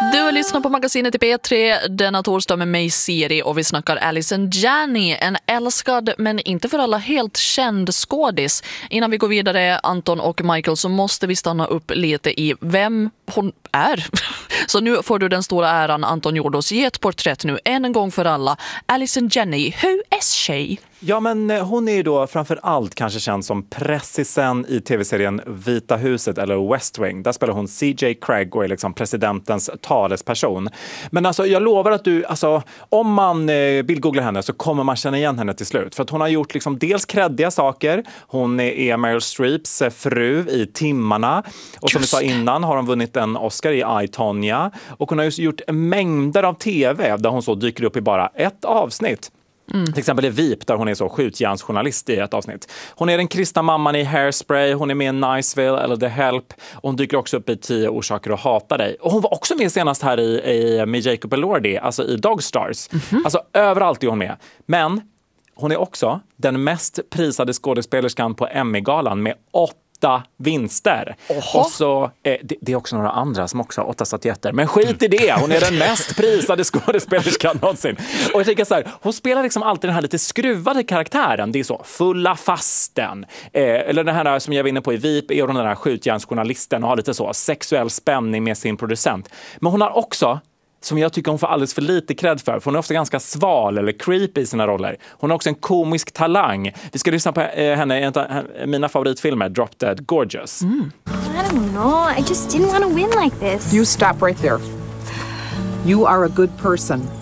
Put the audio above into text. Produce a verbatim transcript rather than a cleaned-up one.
Du lyssnar på magasinet i P tre denna torsdag med mig Siri och vi snackar Allison Janney, en älskad men inte för alla helt känd skådis. Innan vi går vidare, Anton och Michael, så måste vi stanna upp lite i vem hon är. Så nu får du den stora äran, Anton Jordos, ge ett porträtt nu en, en gång för alla. Allison Janney, who is she? Ja, men hon är ju då framför allt kanske känd som pressisen i tv-serien Vita huset eller West Wing. Där spelar hon C J Craig och är liksom presidentens talesperson. Men alltså, jag lovar att du, alltså, om man eh, vill googla henne så kommer man känna igen henne till slut. För att hon har gjort liksom dels kreddiga saker. Hon är Meryl Streeps fru i Timmarna. Och som vi sa innan har hon vunnit en Oscar i I, Tonya. Och hon har just gjort mängder av tv där hon så dyker upp i bara ett avsnitt. Mm. Till exempel i Veep där hon är så skjutjärnsjournalist i ett avsnitt. Hon är den kristna mamman i Hairspray, hon är med i Niceville eller The Help och hon dyker också upp i tio orsaker att hata dig. Och hon var också med senast här i, i med Jacob Elordi, alltså i Dog Stars. Mm-hmm. Alltså överallt är hon med. Men hon är också den mest prisade skådespelerskan på Emmy-galan med åtta vinster. Oho. Och så, eh, det, det är också några andra som också har åtta statyetter. Men skit i det, hon är den mest prisade skådespelerskan någonsin. Och jag tänker så här, hon spelar liksom alltid den här lite skruvade karaktären. Det är så, fulla fasten. Eh, eller den här som jag var inne på i Veep är den där skjutjärnsjournalisten och har lite så sexuell spänning med sin producent. Men hon har också, som jag tycker hon får alldeles för lite cred för. För hon är ofta ganska sval eller creepy i sina roller. Hon har också en komisk talang. Vi ska lyssna på eh, henne i en av mina favoritfilmer, Drop Dead Gorgeous. Mm. I don't know. I just didn't want to win like this. You stop right there. You are a good person.